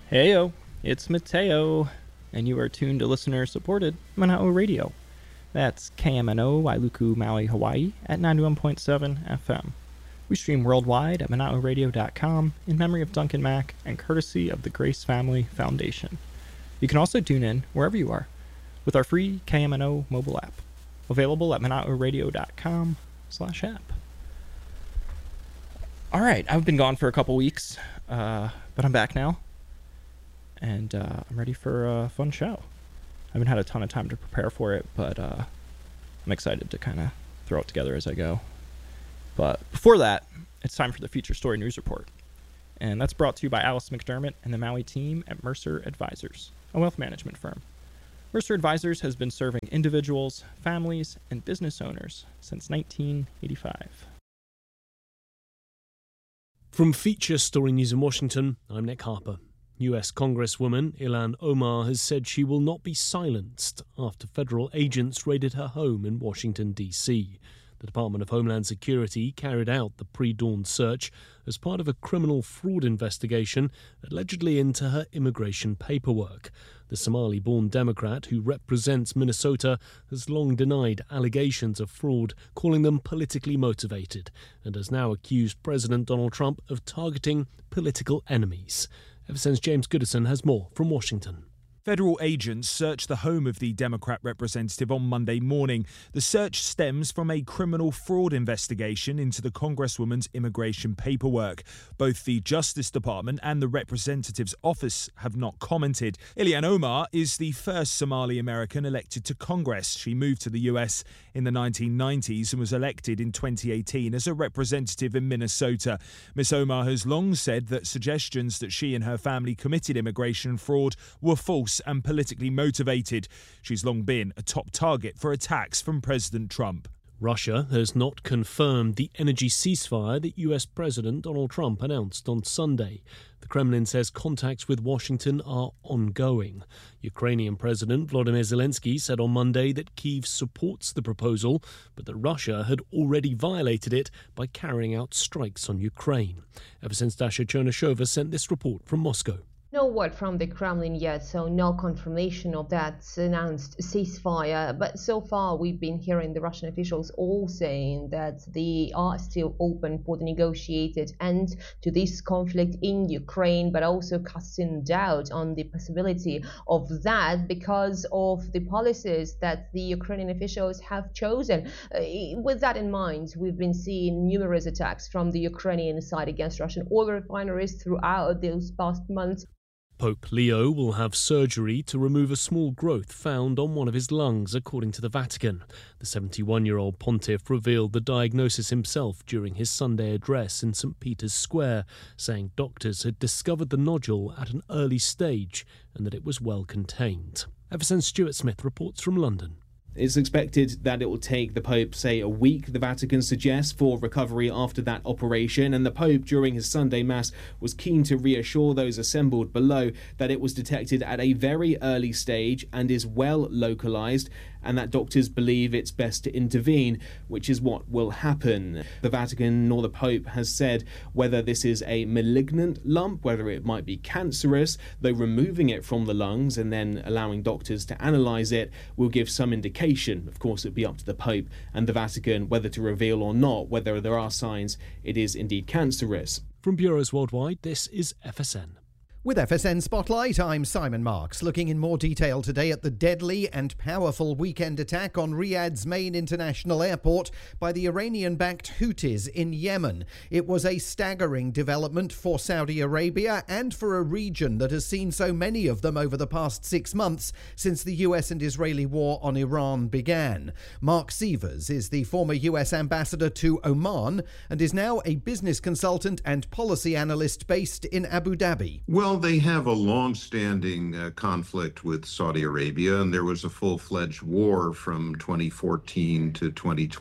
Heyo, it's Mateo, and you are tuned to listener-supported Mana'o Radio. That's KMNO Wailuku, Maui, Hawaii at 91.7 FM. We stream worldwide at mana'oradio.com in memory of Duncan Mack and courtesy of the Grace Family Foundation. You can also tune in wherever you are with our free KMNO mobile app, available at mana'oradio.com/app. All right, I've been gone for a couple weeks, but I'm back now. And I'm ready for a fun show. I haven't had a ton of time to prepare for it, but I'm excited to kind of throw it together as I go. But before that, it's time for the Feature Story News Report. And that's brought to you by Alice McDermott and the Maui team at Mercer Advisors, a wealth management firm. Mercer Advisors has been serving individuals, families, and business owners since 1985. From Feature Story News in Washington, I'm Nick Harper. US Congresswoman Ilhan Omar has said she will not be silenced after federal agents raided her home in Washington, D.C. The Department of Homeland Security carried out the pre-dawn search as part of a criminal fraud investigation allegedly into her immigration paperwork. The Somali-born Democrat who represents Minnesota has long denied allegations of fraud, calling them politically motivated, and has now accused President Donald Trump of targeting political enemies. FSN's James Goodison has more from Washington. Federal agents searched the home of the Democrat representative on Monday morning. The search stems from a criminal fraud investigation into the Congresswoman's immigration paperwork. Both the Justice Department and the representative's office have not commented. Ilhan Omar is the first Somali American elected to Congress. She moved to the US in the 1990s and was elected in 2018 as a representative in Minnesota. Ms. Omar has long said that suggestions that she and her family committed immigration fraud were false and politically motivated. She's long been a top target for attacks from President Trump. Russia has not confirmed the energy ceasefire that US President Donald Trump announced on Sunday. The Kremlin says contacts with Washington are ongoing. Ukrainian President Volodymyr Zelensky said on Monday that Kyiv supports the proposal, but that Russia had already violated it by carrying out strikes on Ukraine. Ever since Dasha Chernyshova sent this report from Moscow. No word from the Kremlin yet, so no confirmation of that announced ceasefire. But so far, we've been hearing the Russian officials all saying that they are still open for the negotiated end to this conflict in Ukraine, but also casting doubt on the possibility of that because of the policies that the Ukrainian officials have chosen. With that in mind, we've been seeing numerous attacks from the Ukrainian side against Russian oil refineries throughout those past months. Pope Leo will have surgery to remove a small growth found on one of his lungs, according to the Vatican. The 71-year-old pontiff revealed the diagnosis himself during his Sunday address in St. Peter's Square, saying doctors had discovered the nodule at an early stage and that it was well contained. FSN's Stuart Smith reports from London. It's expected that it will take the Pope, say, a week, the Vatican suggests, for recovery after that operation. And the Pope, during his Sunday Mass, was keen to reassure those assembled below that it was detected at a very early stage and is well localized, and that doctors believe it's best to intervene, which is what will happen. The Vatican nor the Pope has said whether this is a malignant lump, whether it might be cancerous, though removing it from the lungs and then allowing doctors to analyse it will give some indication. Of course, it'd be up to the Pope and the Vatican whether to reveal or not whether there are signs it is indeed cancerous. From bureaus worldwide, this is FSN. With FSN Spotlight, I'm Simon Marks, looking in more detail today at the deadly and powerful weekend attack on Riyadh's main international airport by the Iranian-backed Houthis in Yemen. It was a staggering development for Saudi Arabia and for a region that has seen so many of them over the past 6 months since the US and Israeli war on Iran began. Mark Sievers is the former US ambassador to Oman and is now a business consultant and policy analyst based in Abu Dhabi. Well, they have a long-standing conflict with Saudi Arabia, and there was a full-fledged war from 2014 to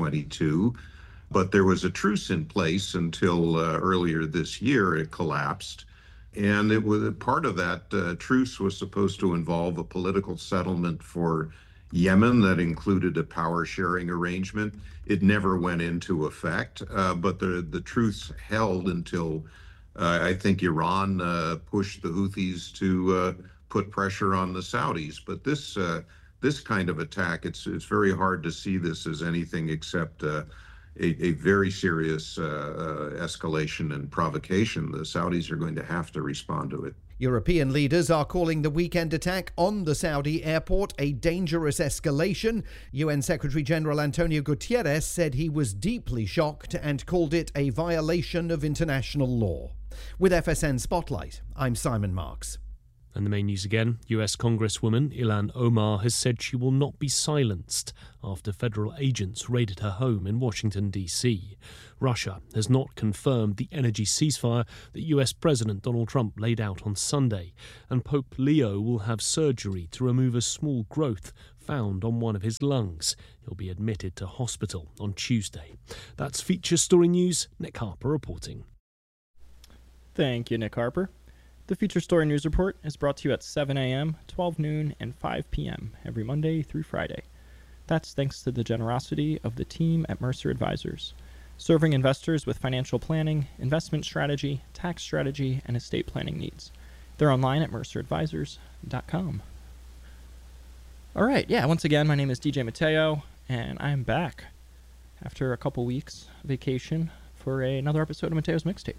2022. But there was a truce in place until earlier this year. It collapsed. And it was part of that truce was supposed to involve a political settlement for Yemen that included a power-sharing arrangement. It never went into effect, but the truce held until I think Iran pushed the Houthis to put pressure on the Saudis. But this kind of attack, it's very hard to see this as anything except a very serious escalation and provocation. The Saudis are going to have to respond to it. European leaders are calling the weekend attack on the Saudi airport a dangerous escalation. UN Secretary-General Antonio Guterres said he was deeply shocked and called it a violation of international law. With FSN Spotlight, I'm Simon Marks. And the main news again, US Congresswoman Ilhan Omar has said she will not be silenced after federal agents raided her home in Washington, D.C. Russia has not confirmed the energy ceasefire that US President Donald Trump laid out on Sunday, and Pope Leo will have surgery to remove a small growth found on one of his lungs. He'll be admitted to hospital on Tuesday. That's Feature Story News. Nick Harper reporting. Thank you, Nick Harper. The Feature Story News Report is brought to you at 7 a.m., 12 noon, and 5 p.m. every Monday through Friday. That's thanks to the generosity of the team at Mercer Advisors, serving investors with financial planning, investment strategy, tax strategy, and estate planning needs. They're online at merceradvisors.com. All right, once again, my name is DJ Mateo, and I'm back after a couple weeks vacation for another episode of Mateo's Mixtape.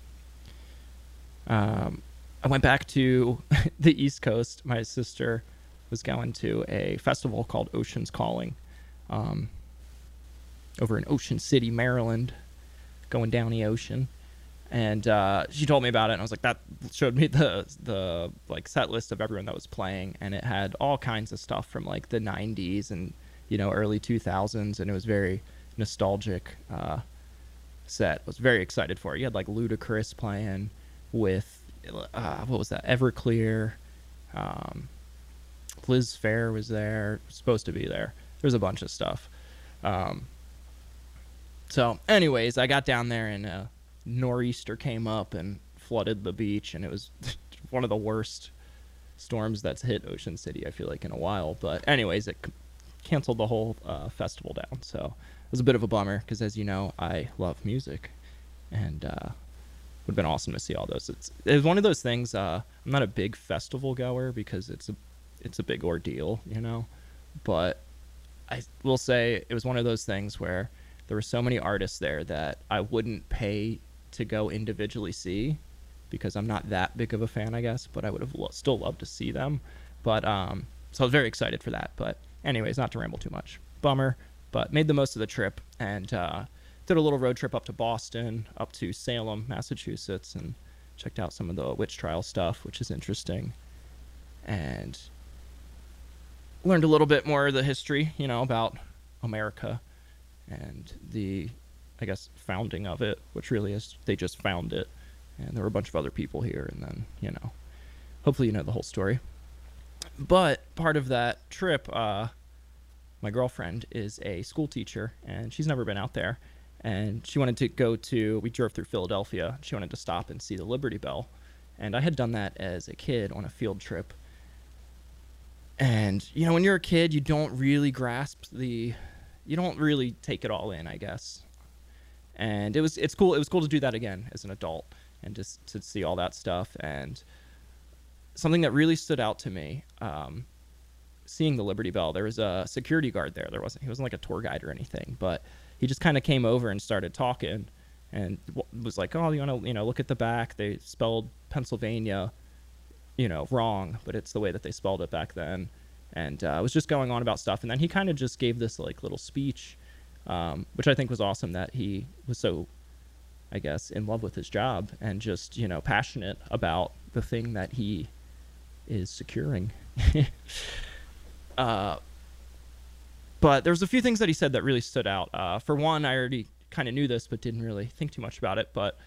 I went back to the East Coast. My sister was going to a festival called Ocean's Calling over in Ocean City, Maryland, going down the ocean. And she told me about it, and I was like, that showed me the like set list of everyone that was playing, and it had all kinds of stuff from like the 90s and early 2000s, and it was very nostalgic set. I was very excited for it. You had like Ludacris playing with what was that? Everclear. Liz Phair was there. Supposed to be there. There's a bunch of stuff. So, anyways, I got down there and a nor'easter came up and flooded the beach, and it was one of the worst storms that's hit Ocean City, I feel like, in a while. But anyways, it canceled the whole festival down. So it was a bit of a bummer because, as you know, I love music, and would have been awesome to see all those. It's one of those things. I'm not a big festival goer because it's a big ordeal, But I will say it was one of those things where there were so many artists there that I wouldn't pay to go individually see because I'm not that big of a fan, I guess. But I would have still loved to see them. But so I was very excited for that. But anyways, not to ramble too much. Bummer, but made the most of the trip and. Did a little road trip up to Boston, up to Salem, Massachusetts, and checked out some of the witch trial stuff, which is interesting. And learned a little bit more of the history, about America and the, I guess, founding of it, which really is, they just found it. And there were a bunch of other people here, and then, hopefully you know the whole story. But part of that trip, my girlfriend is a school teacher, and she's never been out there. And she wanted to we drove through Philadelphia. She wanted to stop and see the Liberty Bell. And I had done that as a kid on a field trip. And, when you're a kid, you don't really you don't really take it all in, I guess. And it's cool. It was cool to do that again as an adult and just to see all that stuff. And something that really stood out to me, seeing the Liberty Bell, there was a security guard there. He wasn't like a tour guide or anything, but he just kind of came over and started talking and was like, oh, you want to, look at the back. They spelled Pennsylvania, wrong, but it's the way that they spelled it back then. And was just going on about stuff. And then he kind of just gave this like little speech, which I think was awesome that he was so, I guess, in love with his job and just, passionate about the thing that he is securing. But there was a few things that he said that really stood out. For one, I already kind of knew this, but didn't really think too much about it. But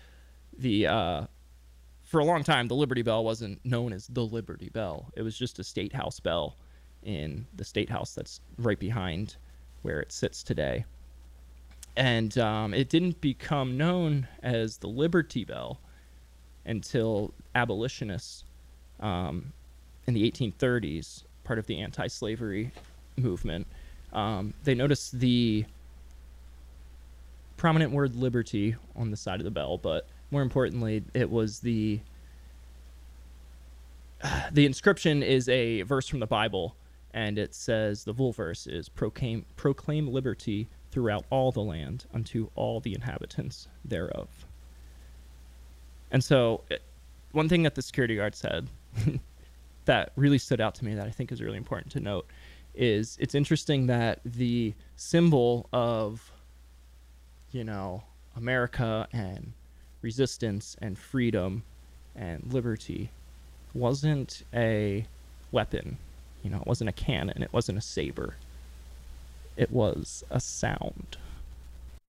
for a long time, the Liberty Bell wasn't known as the Liberty Bell. It was just a state house bell in the state house that's right behind where it sits today. And it didn't become known as the Liberty Bell until abolitionists in the 1830s, part of the anti-slavery movement. They noticed the prominent word liberty on the side of the bell, but more importantly, it was the inscription is a verse from the Bible, and it says, the full verse is, proclaim liberty throughout all the land unto all the inhabitants thereof. And so one thing that the security guard said that really stood out to me that I think is really important to note is it's interesting that the symbol of, America and resistance and freedom and liberty wasn't a weapon. It wasn't a cannon. It wasn't a saber. It was a sound.